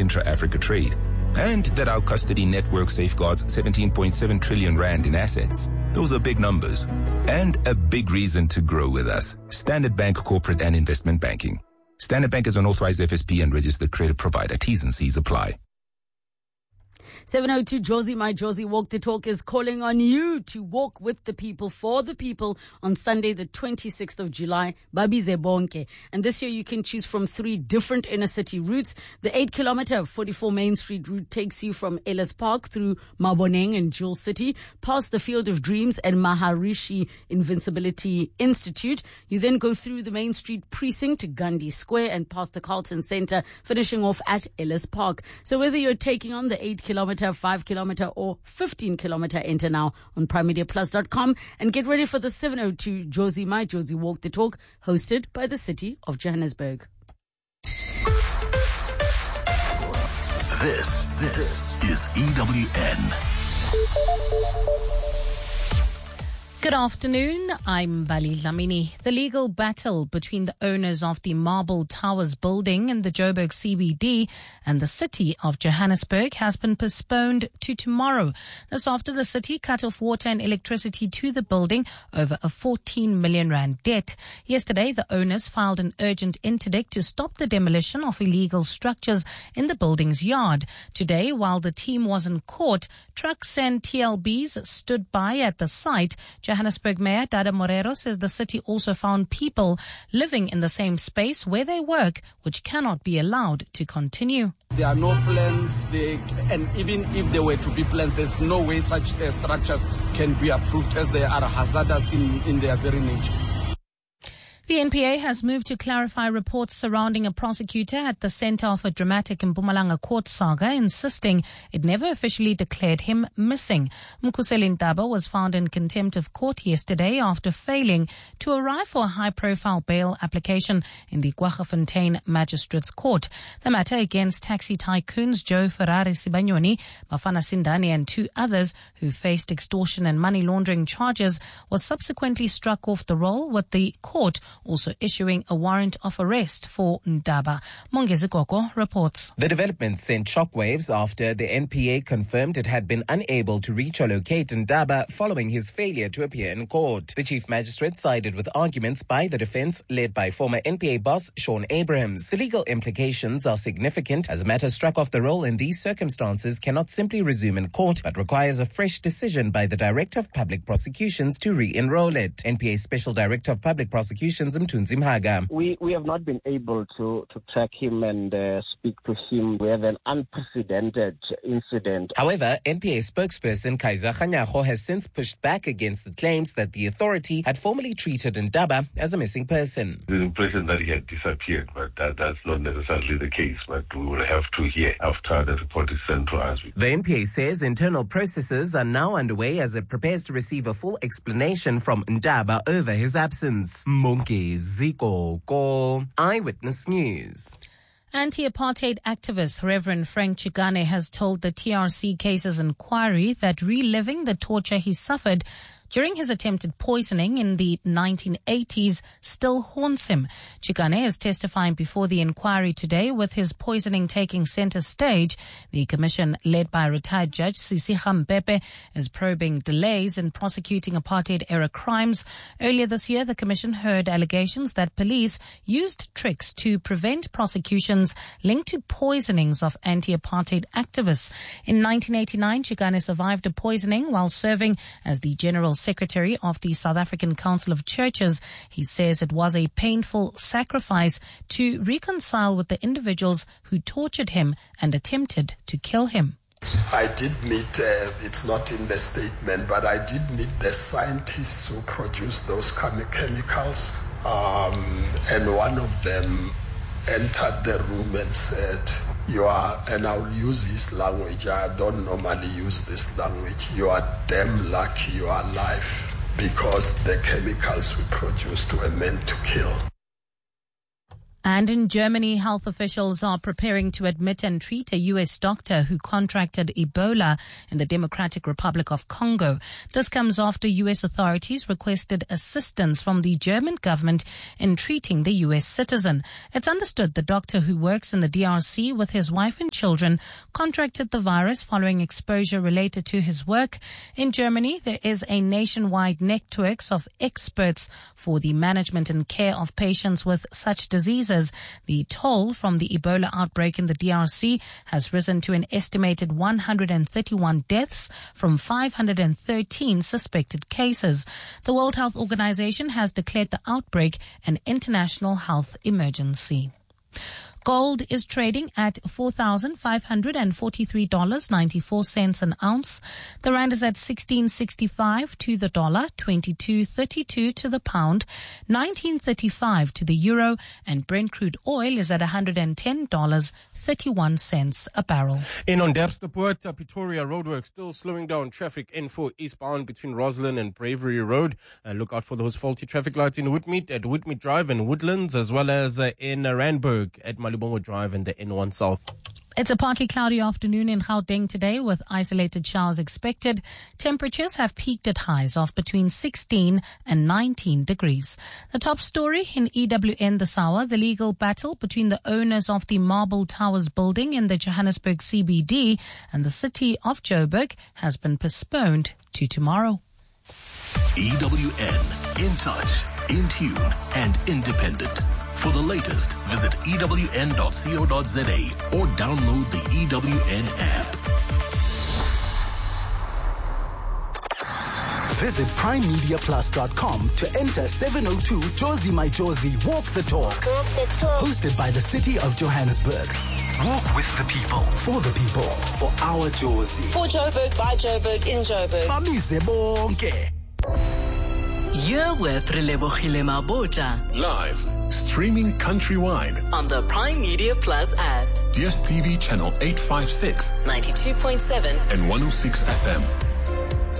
intra-Africa trade, and that our custody network safeguards 17.7 trillion rand in assets. Those are big numbers, and a big reason to grow with us. Standard Bank Corporate and Investment Banking. Standard Bank is an authorized FSP and registered credit provider. T's and C's apply. 702 Josie, my Josie Walk the Talk is calling on you to walk with the people, for the people, on Sunday, the 26th of July, Babize Bonke. And this year you can choose from 3 different inner city routes. The 8-kilometer 44 Main Street route takes you from Ellis Park through Maboneng and Jewel City, past the Field of Dreams and Maharishi Invincibility Institute. You then go through the Main Street precinct to Gandhi Square and past the Carlton Center, finishing off at Ellis Park. So whether you're taking on the 8-kilometer, 5-kilometer or 15-kilometer, enter now on primediaplus.com and get ready for the 702 Josie, my Josie Walk the Talk, hosted by the City of Johannesburg. This is EWN. Good afternoon, I'm Bali Dlamini. The legal battle between the owners of the Marble Towers building in the Joburg CBD and the City of Johannesburg has been postponed to tomorrow. This after the city cut off water and electricity to the building over a 14 million rand debt. Yesterday, the owners filed an urgent interdict to stop the demolition of illegal structures in the building's yard. Today, while the team was in court, trucks and TLBs stood by at the site. Johannesburg Mayor Dada Morero says the city also found people living in the same space where they work, which cannot be allowed to continue. There are no plans, and even if there were to be plans, there's no way such structures can be approved as they are hazardous in their very nature. The NPA has moved to clarify reports surrounding a prosecutor at the center of a dramatic Mpumalanga court saga, insisting it never officially declared him missing. Mkhuseli Ntaba was found in contempt of court yesterday after failing to arrive for a high-profile bail application in the Kwaggafontein Magistrates Court. The matter against taxi tycoons Joe Ferrari Sibanyoni, Bafana Sindani and 2 others who faced extortion and money laundering charges was subsequently struck off the roll, with the court also issuing a warrant of arrest for Ntaba. Mongezi Koko reports. The development sent shockwaves after the NPA confirmed it had been unable to reach or locate Ntaba following his failure to appear in court. The chief magistrate sided with arguments by the defense led by former NPA boss Sean Abrahams. The legal implications are significant, as a matter struck off the roll in these circumstances cannot simply resume in court, but requires a fresh decision by the Director of Public Prosecutions to re-enroll it. NPA Special Director of Public Prosecutions Mthunzi Mhaga. We have not been able to track him and speak to him. We have an unprecedented incident. However, NPA spokesperson Kaiser Khanyago has since pushed back against the claims that the authority had formally treated Ntaba as a missing person. The impression that he had disappeared, but that's not necessarily the case. But we will have to hear after the report is sent to us. The NPA says internal processes are now underway as it prepares to receive a full explanation from Ntaba over his absence. Ziko, Eyewitness News. Anti-apartheid activist Reverend Frank Chikane has told the TRC Cases Inquiry that reliving the torture he suffered during his attempted poisoning in the 1980s still haunts him. Chikane is testifying before the inquiry today, with his poisoning taking center stage. The commission, led by retired Judge Sisicha Mpepe, is probing delays in prosecuting apartheid-era crimes. Earlier this year, the commission heard allegations that police used tricks to prevent prosecutions linked to poisonings of anti-apartheid activists. In 1989, Chikane survived a poisoning while serving as the General Secretary of the South African Council of Churches. He says it was a painful sacrifice to reconcile with the individuals who tortured him and attempted to kill him. I did meet, it's not in the statement, but I did meet the scientists who produced those chemicals. And one of them entered the room and said, and I'll use this language, I don't normally use this language, you are damn lucky you are alive, because the chemicals we produced were meant to kill. And in Germany, health officials are preparing to admit and treat a U.S. doctor who contracted Ebola in the Democratic Republic of Congo. This comes after U.S. authorities requested assistance from the German government in treating the U.S. citizen. It's understood the doctor who works in the DRC with his wife and children contracted the virus following exposure related to his work. In Germany, there is a nationwide network of experts for the management and care of patients with such diseases. The toll from the Ebola outbreak in the DRC has risen to an estimated 131 deaths from 513 suspected cases. The World Health Organization has declared the outbreak an international health emergency. Gold is trading at $4,543.94 an ounce. The rand is at 16.65 to the dollar, 22.32 to the pound, 19.35 to the euro, and Brent crude oil is at $110.31 a barrel. In Onderstepoort, Pretoria roadworks still slowing down traffic N4 eastbound between Roslyn and Bravery Road. Look out for those faulty traffic lights in Woodmead at Woodmead Drive and Woodlands, as well as in Randburg at Malibongo Drive and the N1 South. It's a partly cloudy afternoon in Gauteng today with isolated showers expected. Temperatures have peaked at highs of between 16 and 19 degrees. The top story in EWN this hour, the legal battle between the owners of the Marble Towers building in the Johannesburg CBD and the city of Joburg has been postponed to tomorrow. EWN, in touch, in tune, and independent. For the latest, visit ewn.co.za or download the EWN app. Visit primemediaplus.com to enter 702 Josie My Josie Walk the Talk. Hosted by the City of Johannesburg. Walk with the people, for the people, for our Josie. For Joburg, by Joburg, in Joburg. Babize bonke. You're with Relebogile Mabota. Live, streaming countrywide on the Prime Media Plus app. DSTV channel 856, 92.7 and 106 FM.